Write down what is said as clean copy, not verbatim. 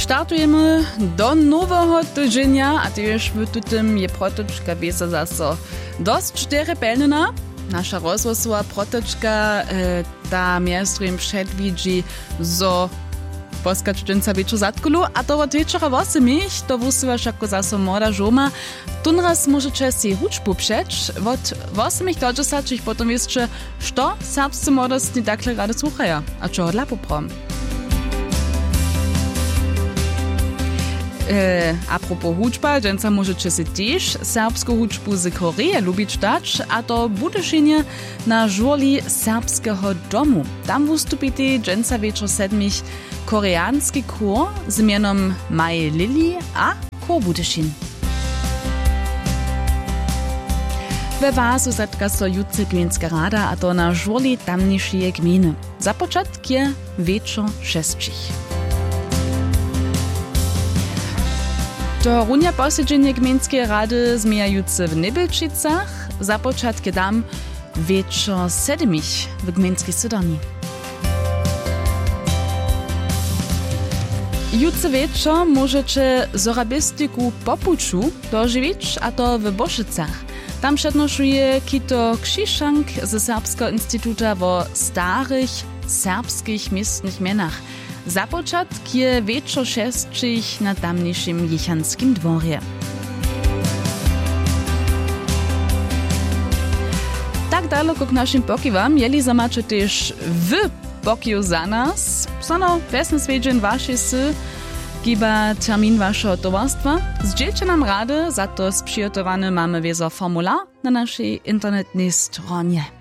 Startujemy do nowego tydzienia, a też w tym je protyczka wiesa zaso dość rebelna. Nasza rozwosowa protyczka ta miastrym przedwidzi, zo poskaczczynca wieczu zatkulu, a to od wieczora wosymiś, to wusywasz jako zaso młoda żoma. Tunraz możecie si huczbu przeć, od wosymiś do 10 potem jeszcze, što serbscy młodostni takle rady słuchają, a czego dla poprom. Apropos hučba, dženca możecie si też serbską hučbu z Koreje lubić dać, a to Budyšinie na żurli serbskiego domu. Tam wystupite dženca wieczór 7 koreanski chór z mianem Maje Lili a Chór Budyšin. We wasu zatka so jutce gminska rada, a to na żurli tamniejszej gminy. Za początek je wieczór 6. To runia posiedzenie gminskiej rady zmijające w Nebelčicach, za początek dam wieczór 7 w gminskiej Sydonii. Jutce wieczór możecie zorabistyku popuczu dożywić, a to w Boszycach. Tam przednoszuje Kito Krzyszank ze Serbskiego Instytuta o starych serbskich miestnych mianach. Za początek je wieczór 6 na tamniejszym Jichanskim dworze. Tak daleko k naszym pokiwam, jeli zamacie też w pokiju za nas. Sono wesny swiedzien wasze sy, giba termin waszego towarstwa. Zdzielcie nam rady, za to sprzygotowany mamy wiezo formular na naszej internetnej stronie.